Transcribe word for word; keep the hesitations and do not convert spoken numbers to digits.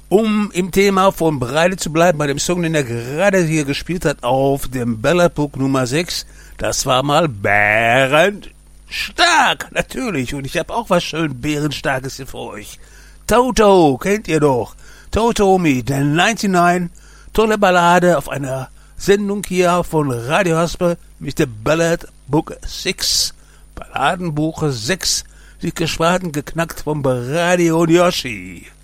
Um im Thema von Breide zu bleiben, bei dem Song, den er gerade hier gespielt hat, auf dem Balladbook Nummer sechs, das war mal Bärenstark, natürlich. Und ich habe auch was schön Bärenstarkes hier für euch. Toto, kennt ihr doch. Toto mit neunundneunzig, tolle Ballade auf einer Sendung hier von Radio Haspe mit dem Balladbook sechs, Balladenbuch sechs, die gesprochen geknackt vom Radio und Yoshi.